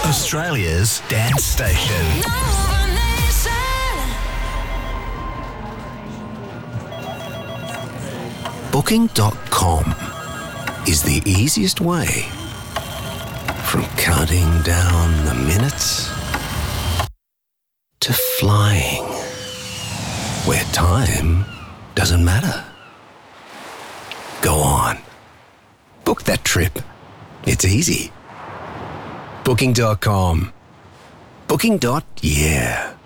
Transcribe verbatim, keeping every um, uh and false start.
Australia's dance station. Booking dot com is the easiest way from counting down the minutes to flying where time doesn't matter. Go on. Book that trip. It's easy. Booking dot com. Booking. Yeah.